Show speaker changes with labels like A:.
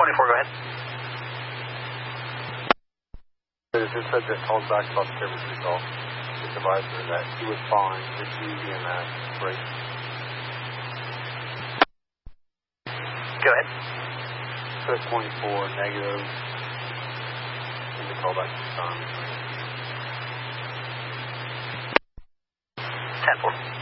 A: 24, go ahead.
B: It said that called back about the service recall. This advisor that he was fine, just use EMS break.
A: Go ahead.
B: Said 24, negative. And the call back this time.
A: 10-4.